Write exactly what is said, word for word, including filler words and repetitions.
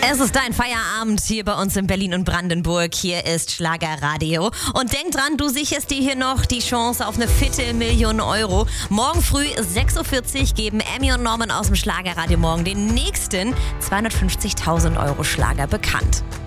Es ist dein Feierabend hier bei uns in Berlin und Brandenburg. Hier ist Schlagerradio. Und denk dran, du sicherst dir hier noch die Chance auf eine fitte Million Euro. Morgen früh sechs Uhr vierzig geben Emmy und Norman aus dem Schlagerradio morgen den nächsten zweihundertfünfzigtausend Euro Schlager bekannt.